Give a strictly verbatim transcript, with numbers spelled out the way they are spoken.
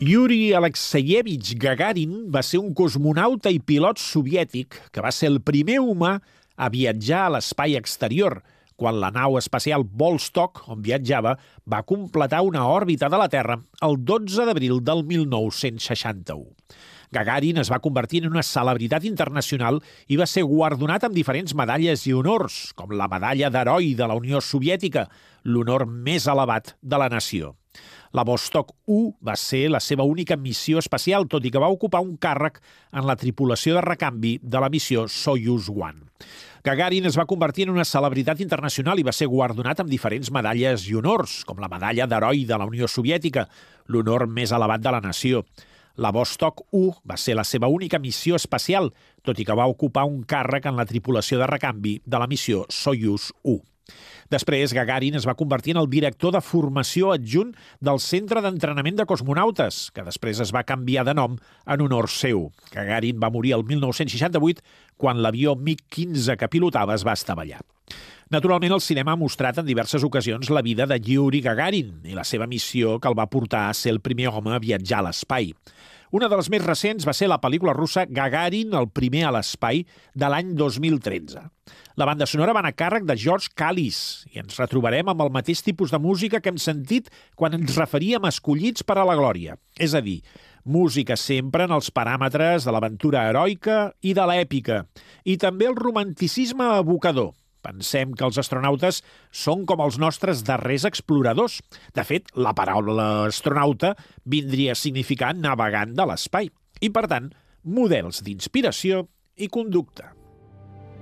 Yuri Alexeyevich Gagarin va ser un cosmonauta i pilot soviètic que va ser el primer humà a viatjar a l'espai exterior, quan la nau espacial Vostok, on viatjava, va completar una òrbita de la Terra el dotze d'abril del mil nou-cents seixanta-u. Gagarin es va convertir en una celebritat internacional i va ser guardonat amb diferents medalles i honors, com la medalla d'heroi de la Unió Soviètica, l'honor més elevat de la nació. La Vostok u va ser la seva única missió espacial, tot i que va ocupar un càrrec en la tripulació de recanvi de la missió Soyuz u. Gagarin es va convertir en una celebritat internacional i va ser guardonat amb diferents medalles i honors, com la medalla d'heroi de la Unió Soviètica, l'honor més elevat de la nació. La Vostok u va ser la seva única missió espacial, tot i que va ocupar un càrrec en la tripulació de recanvi de la missió Soyuz u. Després, Gagarin es va convertir en el director de formació adjunt del Centre d'Entrenament de Cosmonautes, que després es va canviar de nom en honor seu. Gagarin va morir el mil nou-cents seixanta-vuit quan l'avió MiG quinze que pilotava es va estavellar. Naturalment, el cinema ha mostrat en diverses ocasions la vida de Yuri Gagarin i la seva missió que el va portar a ser el primer home a viatjar a l'espai. Una de les més recents va ser la pel·lícula russa Gagarin, el primer a l'espai, de l'any dos mil tretze. La banda sonora va anar a càrrec de George Callis i ens retrobarem amb el mateix tipus de música que hem sentit quan ens referíem a Escollits per a la Glòria. És a dir, música sempre en els paràmetres de l'aventura heroica i de l'èpica, i també el romanticisme evocador. Pensem que els astronautes són com els nostres darrers exploradors. De fet, la paraula astronauta vindria a significar navegant de l'espai i, per tant, models d'inspiració i conducta.